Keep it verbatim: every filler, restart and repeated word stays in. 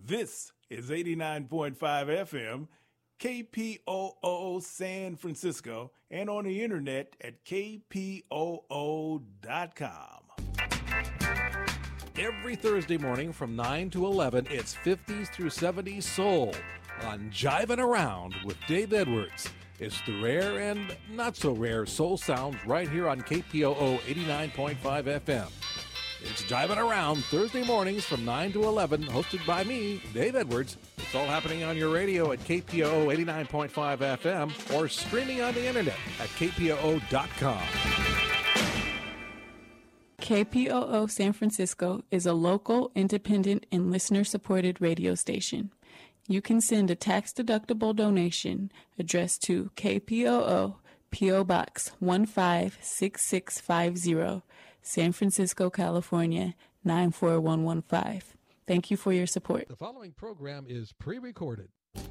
This is eighty-nine point five F M, K P O O San Francisco, and on the internet at K P O O dot com. Every Thursday morning from nine to eleven, it's fifties through seventies soul on Jivin' Around with Dave Edwards. It's the rare and not so rare soul sounds right here on K P O O eighty-nine point five F M. It's Jivin' Around Thursday mornings from nine to eleven, hosted by me, Dave Edwards. It's all happening on your radio at K P O O eighty-nine point five F M or streaming on the internet at K P O O dot com. K P O O San Francisco is a local, independent, and listener-supported radio station. You can send a tax-deductible donation addressed to K P O O, P O. Box one five six six five zero, San Francisco, California, nine four one one five. Thank you for your support. The following program is pre-recorded.